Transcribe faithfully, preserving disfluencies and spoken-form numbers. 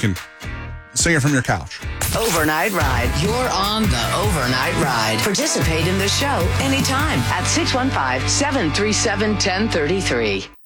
can sing it from your couch. Overnight Ride. You're on the Overnight Ride. Participate in the show anytime at six one five, seven three seven, one zero three three.